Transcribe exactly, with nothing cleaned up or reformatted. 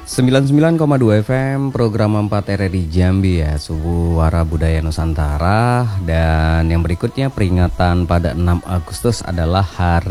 sembilan puluh sembilan koma dua F M program empat R R I Jambi ya, Suara Budaya Nusantara. Dan yang berikutnya peringatan pada enam Agustus adalah Hari